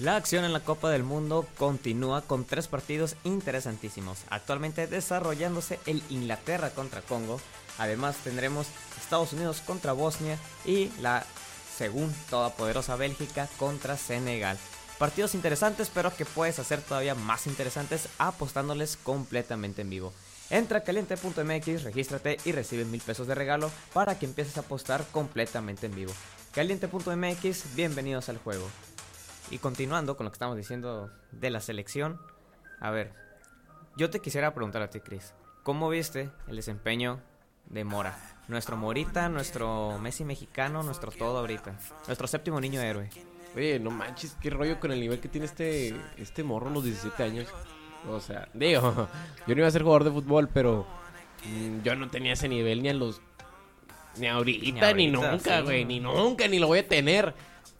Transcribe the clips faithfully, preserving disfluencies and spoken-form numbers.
La acción en la Copa del Mundo continúa con tres partidos interesantísimos. Actualmente desarrollándose el Inglaterra contra Congo. Además tendremos Estados Unidos contra Bosnia y la, según todopoderosa, Bélgica contra Senegal. Partidos interesantes, pero que puedes hacer todavía más interesantes apostándoles completamente en vivo. Entra a caliente punto m x, regístrate y recibe mil pesos de regalo para que empieces a apostar completamente en vivo. caliente punto m x, bienvenidos al juego. Y continuando con lo que estamos diciendo de la selección, a ver, yo te quisiera preguntar a ti, Chris, ¿cómo viste el desempeño de Mora? Nuestro Morita, nuestro Messi mexicano, nuestro todo ahorita, nuestro séptimo niño héroe. Oye, no manches, qué rollo con el nivel que tiene este este morro a los diecisiete años. O sea, digo, yo no iba a ser jugador de fútbol, pero mmm, yo no tenía ese nivel ni a los... Ni ahorita, ni, ahorita, ni nunca, güey, sí. ni nunca, ni lo voy a tener.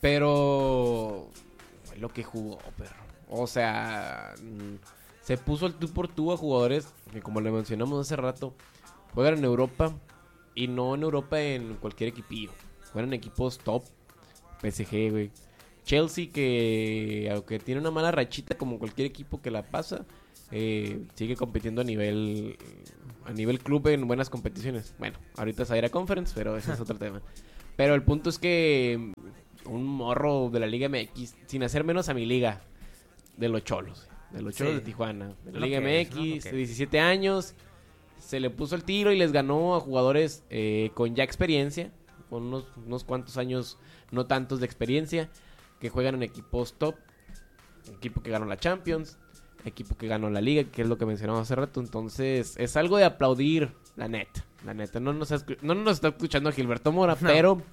Pero... lo que jugó, perro. O sea, se puso el tú por tú a jugadores que, como le mencionamos hace rato, juegan en Europa y no en Europa en cualquier equipillo. Juegan en equipos top. P S G, güey. Chelsea, que aunque tiene una mala rachita como cualquier equipo que la pasa, eh, sigue compitiendo a nivel a nivel club en buenas competiciones. Bueno, ahorita es a ir a Conference, pero ese es otro tema. Pero el punto es que un morro de la Liga M X, sin hacer menos a mi liga, de los Cholos, de los Cholos sí. de Tijuana, de la Lo Liga M X, es, ¿no? de diecisiete años, se le puso el tiro y les ganó a jugadores eh, con ya experiencia, con unos, unos cuantos años, no tantos de experiencia, que juegan en equipos top, equipo que ganó la Champions, equipo que ganó la Liga, que es lo que mencionamos hace rato. Entonces es algo de aplaudir, la neta, la neta, no nos, ha, no nos está escuchando Gilberto Mora, no. pero...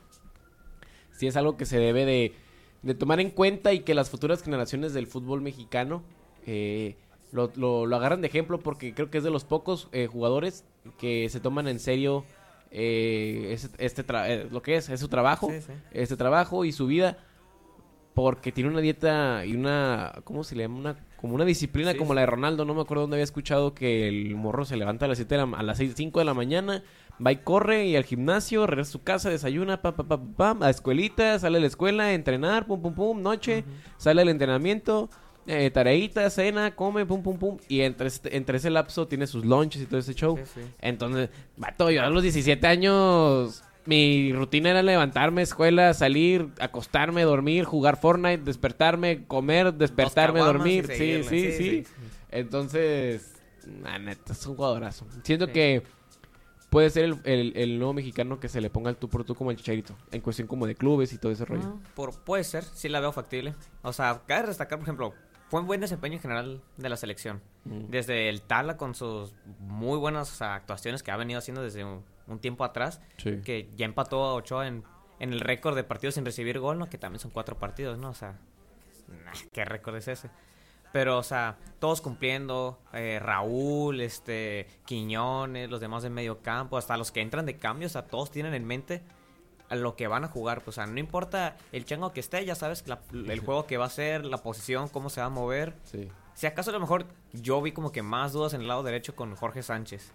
sí es algo que se debe de, de tomar en cuenta y que las futuras generaciones del fútbol mexicano eh, lo, lo, lo agarran de ejemplo, porque creo que es de los pocos eh, jugadores que se toman en serio eh, este, este tra- eh, lo que es, es su trabajo, sí, sí. este trabajo y su vida, porque tiene una dieta y una, ¿cómo se le llama? Una, como una disciplina sí, como sí. la de Ronaldo. No me acuerdo dónde había escuchado que el morro se levanta a las siete de la, a las seis, cinco de la mañana, va y corre y al gimnasio, regresa a su casa, desayuna, pa, pa, pa, pa, pa, a escuelita, sale a la escuela, a entrenar, pum, pum, pum, noche, uh-huh. sale al entrenamiento, eh, tareita, cena, come, pum, pum, pum, y entre, este, entre ese lapso tiene sus lunches y todo ese show. Sí, sí. Entonces, vato, yo a los diecisiete años, mi rutina era levantarme, escuela, salir, acostarme, dormir, jugar Fortnite, despertarme, comer, despertarme, dormir. Sí, sí, sí, sí, sí. Entonces, la neta, es un jugadorazo. Siento sí. que puede ser el, el, el nuevo mexicano que se le ponga el tú por tú como el Chicharito, en cuestión como de clubes y todo ese rollo. Uh, por, puede ser, sí la veo factible. O sea, cabe destacar, por ejemplo, fue un buen desempeño en general de la selección. Uh. Desde el Tala con sus muy buenas o sea, actuaciones que ha venido haciendo desde un, un tiempo atrás, sí. que ya empató a Ochoa en, en el récord de partidos sin recibir gol, ¿no? Que también son cuatro partidos, ¿no? O sea, nah, ¿qué récord es ese? Pero, o sea, todos cumpliendo, eh, Raúl, este, Quiñones, los demás de medio campo, hasta los que entran de cambio, o sea, todos tienen en mente a lo que van a jugar. Pues, o sea, no importa el chango que esté, ya sabes la, el juego que va a ser, la posición, cómo se va a mover. Sí. Si acaso a lo mejor yo vi como que más dudas en el lado derecho con Jorge Sánchez.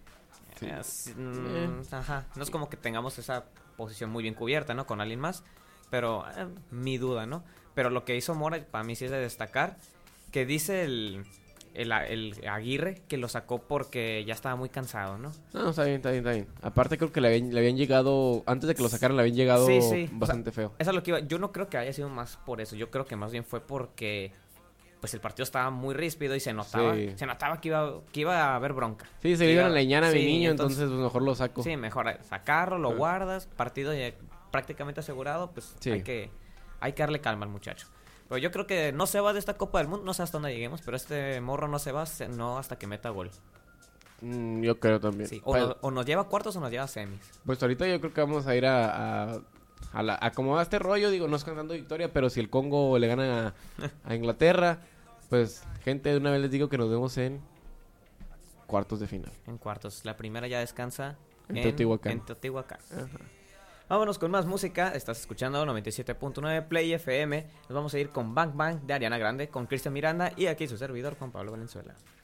Sí. Es, mm, ajá, no es como que tengamos esa posición muy bien cubierta, ¿no? Con alguien más, pero eh, mi duda, ¿no? Pero lo que hizo Mora, para mí sí es de destacar. Que dice el, el, el Aguirre que lo sacó porque ya estaba muy cansado, ¿no? No, está bien, está bien, está bien. Aparte creo que le habían, le habían llegado, antes de que lo sacaran le habían llegado sí, sí. bastante o sea, feo. Eso es lo que iba. Yo no creo que haya sido más por eso. Yo creo que más bien fue porque pues el partido estaba muy ríspido y se notaba, sí. se notaba que iba, que iba a haber bronca. Sí, se le iban a leñar a sí, mi niño, entonces, entonces pues mejor lo saco. Sí, mejor sacarlo, lo ah. guardas, partido ya prácticamente asegurado, pues sí. hay que hay que darle calma al muchacho. Pero yo creo que no se va de esta Copa del Mundo, no sé hasta dónde lleguemos, pero este morro no se va, no hasta que meta gol. Mm, yo creo también. Sí, o, pues, no, o nos lleva a cuartos o nos lleva a semis. Pues ahorita yo creo que vamos a ir a, a, a, la, a como va este rollo, digo, no es cantando victoria, pero si el Congo le gana a, a Inglaterra, pues gente, de una vez les digo que nos vemos en cuartos de final. En cuartos, la primera ya descansa en, en Teotihuacán. En Teotihuacán. Ajá. Vámonos con más música. Estás escuchando noventa y siete punto nueve Play F M. Nos vamos a ir con Bang Bang de Ariana Grande, con Cristian Miranda y aquí su servidor Juan Pablo Valenzuela.